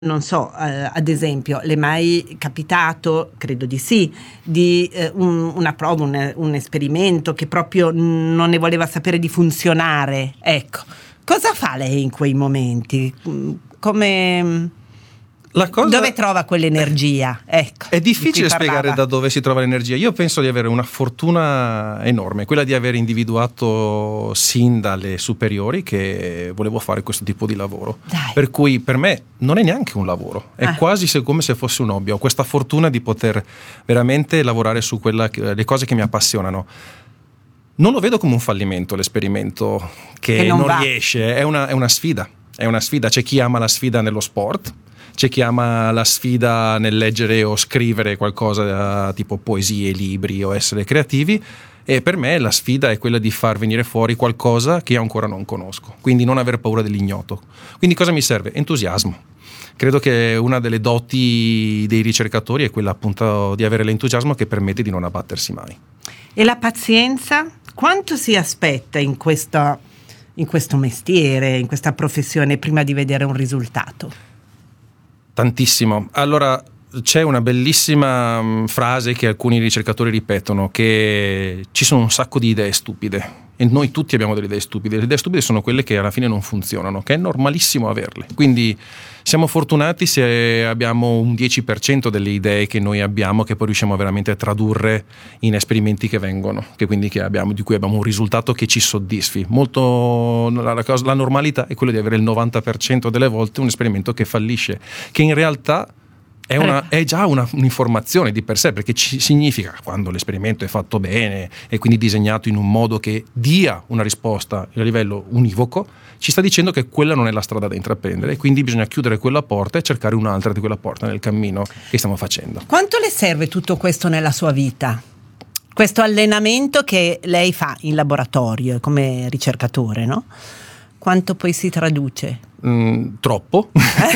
Non so, ad esempio, le è mai capitato, credo di sì, di una prova, un esperimento che proprio non ne voleva sapere di funzionare? Ecco, cosa fa lei in quei momenti? Dove trova quell'energia? Ecco, è difficile spiegare da dove si trova l'energia. Io penso di avere una fortuna enorme, quella di aver individuato sin dalle superiori che volevo fare questo tipo di lavoro. Dai. Per cui per me non è neanche un lavoro, è quasi come se fosse un hobby. Ho questa fortuna di poter veramente lavorare su le cose che mi appassionano. Non lo vedo come un fallimento l'esperimento che non riesce, è una sfida. È una sfida. C'è chi ama la sfida nello sport, c'è chi ama la sfida nel leggere o scrivere qualcosa tipo poesie, libri o essere creativi, e per me la sfida è quella di far venire fuori qualcosa che io ancora non conosco, quindi non aver paura dell'ignoto. Quindi cosa mi serve? Entusiasmo. Credo che una delle doti dei ricercatori è quella appunto di avere l'entusiasmo che permette di non abbattersi mai. E la pazienza? Quanto si aspetta in questo mestiere, in questa professione, prima di vedere un risultato? Tantissimo. Allora, c'è una bellissima frase che alcuni ricercatori ripetono, che ci sono un sacco di idee stupide e noi tutti abbiamo delle idee stupide. Le idee stupide sono quelle che alla fine non funzionano, che è normalissimo averle. Quindi siamo fortunati se abbiamo un 10% delle idee che noi abbiamo che poi riusciamo veramente a tradurre in esperimenti che vengono, di cui abbiamo un risultato che ci soddisfi. La normalità è quella di avere il 90% delle volte un esperimento che fallisce, che in realtà è già un'informazione di per sé, perché significa, quando l'esperimento è fatto bene e quindi disegnato in un modo che dia una risposta a livello univoco, ci sta dicendo che quella non è la strada da intraprendere, e quindi bisogna chiudere quella porta e cercare un'altra di quella porta nel cammino che stiamo facendo. Quanto le serve tutto questo nella sua vita? Questo allenamento che lei fa in laboratorio come ricercatore, no? Quanto poi si traduce? Troppo.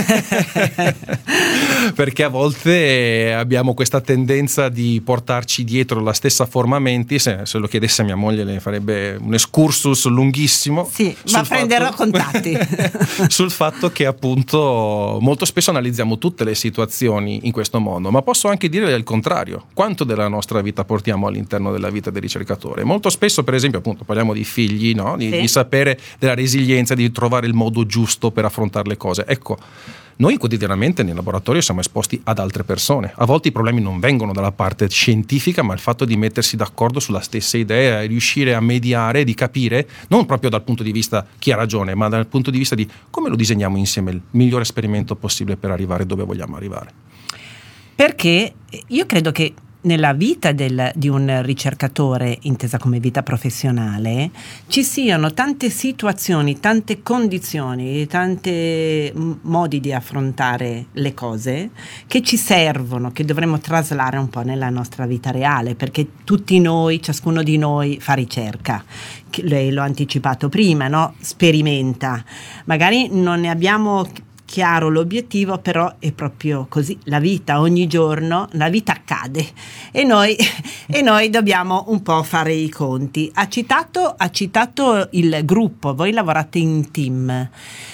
Perché a volte abbiamo questa tendenza di portarci dietro la stessa forma menti. Se lo chiedesse a mia moglie, le farebbe un excursus lunghissimo. Sì, ma prenderò contatti. Sul fatto che appunto molto spesso analizziamo tutte le situazioni in questo modo, ma posso anche dire il contrario: quanto della nostra vita portiamo all'interno della vita del ricercatore. Molto spesso, per esempio, appunto parliamo di figli, no? Di sapere della resilienza, di trovare il modo giusto per affrontare le cose. Ecco, noi quotidianamente nel laboratorio siamo esposti ad altre persone. A volte i problemi non vengono dalla parte scientifica, ma il fatto di mettersi d'accordo sulla stessa idea e riuscire a mediare, di capire, non proprio dal punto di vista chi ha ragione, ma dal punto di vista di come lo disegniamo insieme il migliore esperimento possibile per arrivare dove vogliamo arrivare. Perché io credo che nella vita di un ricercatore, intesa come vita professionale, ci siano tante situazioni, tante condizioni, tanti modi di affrontare le cose che ci servono, che dovremmo traslare un po' nella nostra vita reale, perché tutti noi, ciascuno di noi fa ricerca. Lei l'ho anticipato prima, no? Sperimenta. Magari non ne abbiamo chiaro l'obiettivo, però è proprio così la vita, ogni giorno la vita accade e noi dobbiamo un po' fare i conti. Ha citato il gruppo, voi lavorate in team,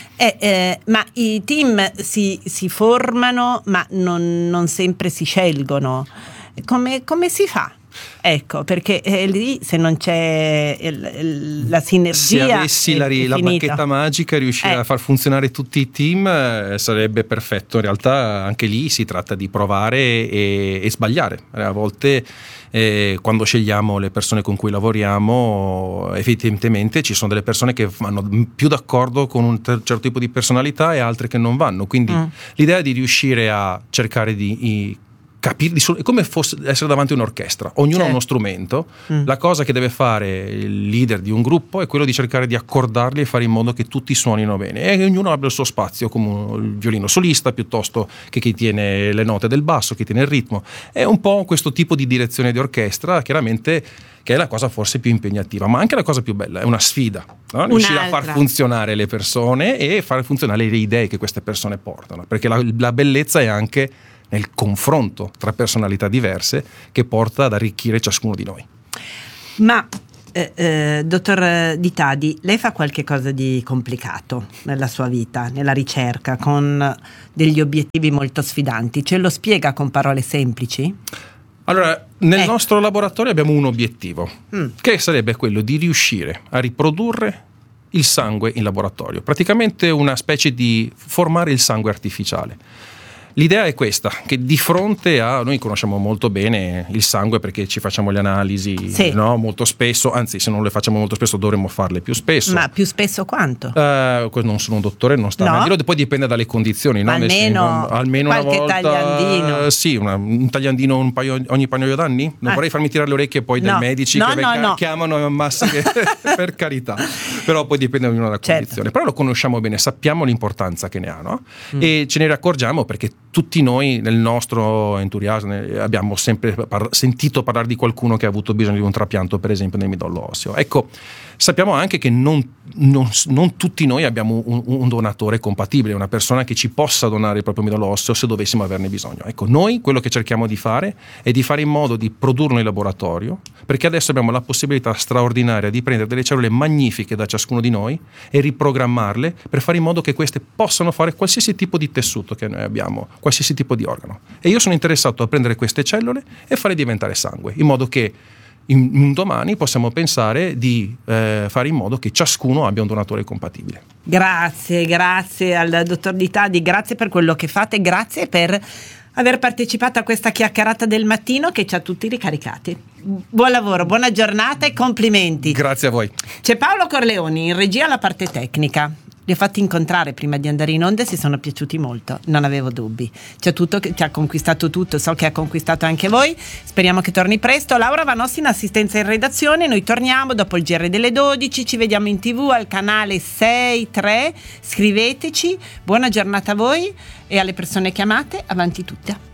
ma i team si formano, ma non sempre si scelgono. Come si fa? Ecco, perché lì se non c'è la sinergia, se avessi la bacchetta magica, riuscire a far funzionare tutti i team sarebbe perfetto. In realtà anche lì si tratta di provare e sbagliare. A volte quando scegliamo le persone con cui lavoriamo, evidentemente ci sono delle persone che vanno più d'accordo con un certo tipo di personalità e altre che non vanno, quindi l'idea di riuscire a cercare di capire, è come fosse essere davanti a un'orchestra, ognuno ha uno strumento. La cosa che deve fare il leader di un gruppo è quello di cercare di accordarli e fare in modo che tutti suonino bene e che ognuno abbia il suo spazio, come il violino solista piuttosto che chi tiene le note del basso, chi tiene il ritmo. È un po' questo tipo di direzione di orchestra, chiaramente, che è la cosa forse più impegnativa, ma anche la cosa più bella, è una sfida, no? Riuscire a far funzionare le persone e far funzionare le idee che queste persone portano, perché la bellezza è anche nel confronto tra personalità diverse che porta ad arricchire ciascuno di noi. Ma Dottor Di Tadi, lei fa qualche cosa di complicato nella sua vita, nella ricerca, con degli obiettivi molto sfidanti. Ce lo spiega con parole semplici? Allora, nel nostro laboratorio abbiamo un obiettivo, che sarebbe quello di riuscire a riprodurre il sangue in laboratorio, praticamente una specie di formare il sangue artificiale. L'idea è questa, che di fronte a, noi conosciamo molto bene il sangue perché ci facciamo le analisi, sì, no? Molto spesso, anzi se non le facciamo molto spesso dovremmo farle più spesso. Ma più spesso quanto? Non sono un dottore, non sta a dirlo, poi dipende dalle condizioni. No? Almeno qualche una volta, tagliandino. Sì, un tagliandino ogni paio d'anni. Non vorrei farmi tirare le orecchie poi dai medici che chiamano in massa per carità, però poi dipende ognuno dalla condizione. Però lo conosciamo bene, sappiamo l'importanza che ne ha, no? E ce ne accorgiamo perché tutti noi nel nostro entusiasmo abbiamo sempre sentito parlare di qualcuno che ha avuto bisogno di un trapianto, per esempio nel midollo osseo. Ecco, sappiamo anche che non tutti noi abbiamo un donatore compatibile, una persona che ci possa donare il proprio midollo osseo se dovessimo averne bisogno. Ecco, noi quello che cerchiamo di fare è di fare in modo di produrlo in laboratorio, perché adesso abbiamo la possibilità straordinaria di prendere delle cellule magnifiche da ciascuno di noi e riprogrammarle per fare in modo che queste possano fare qualsiasi tipo di tessuto che noi abbiamo, qualsiasi tipo di organo. E io sono interessato a prendere queste cellule e farle diventare sangue, in modo che un domani possiamo pensare di fare in modo che ciascuno abbia un donatore compatibile. Grazie al dottor Di Tadi, grazie per quello che fate, grazie per aver partecipato a questa chiacchierata del mattino che ci ha tutti ricaricati. Buon lavoro, buona giornata e complimenti. Grazie a voi. C'è Paolo Corleoni in regia alla parte tecnica. Li ho fatti incontrare prima di andare in onda e si sono piaciuti molto, non avevo dubbi. C'è tutto, ci ha conquistato tutto, so che ha conquistato anche voi. Speriamo che torni presto. Laura Vanossi in assistenza in redazione. Noi torniamo dopo il GR delle 12, ci vediamo in TV al canale 6.3. Scriveteci. Buona giornata a voi e alle persone chiamate, avanti tutta.